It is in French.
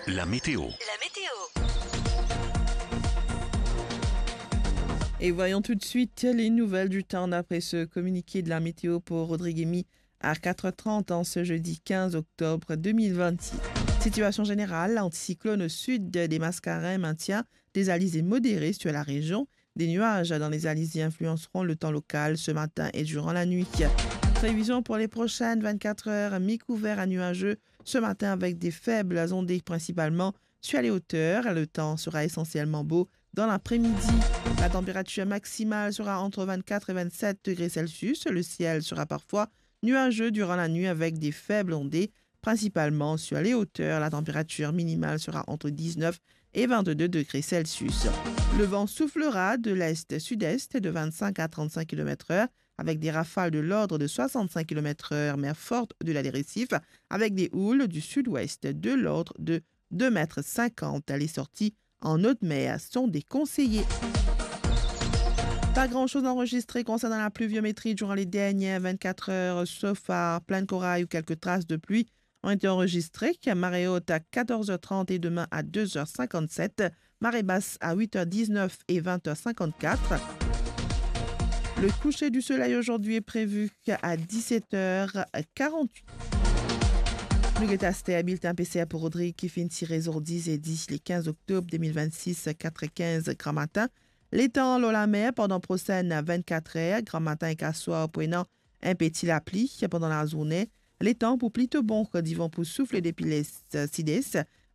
La météo. Et voyons tout de suite les nouvelles du temps d'après ce communiqué de la météo pour Rodriguemi à 4h30 en ce jeudi 15 octobre 2026. Situation générale, l'anticyclone au sud des Mascarins maintient des alizés modérés sur la région. Des nuages dans les alizés influenceront le temps local ce matin et durant la nuit. Prévision pour les prochaines 24 heures, mi-couvert à nuageux ce matin avec des faibles ondées principalement sur les hauteurs. Le temps sera essentiellement beau dans l'après-midi. La température maximale sera entre 24 et 27 degrés Celsius. Le ciel sera parfois nuageux durant la nuit avec des faibles ondées, principalement sur les hauteurs. La température minimale sera entre 19 et 22 degrés Celsius. Le vent soufflera de l'est-sud-est de 25 à 35 km/h avec des rafales de l'ordre de 65 km/h, mer forte de la des Récifs, avec des houles du sud-ouest de l'ordre de 2,50 m. Les sorties en haute mer sont déconseillées. Pas grand-chose enregistré concernant la pluviométrie durant les dernières 24 heures, sauf à pleine corail où quelques traces de pluie ont été enregistrées. Marée haute à 14h30 et demain à 2h57. Marée basse à 8h19 et 20h54. Le coucher du soleil aujourd'hui est prévu à 17h48. Nous avons bulletin PCA pour Rodrigue qui finit tiré ordis et dit le 15 octobre 2026, 4h15 grand matin. Les temps l'eau la mer pendant prochaine à 24 heures, grand matin et qu'à soir, prenant un petit la pluie pendant la journée. Les temps pour plutôt bon, quand ils vont pour souffler depuis les cides.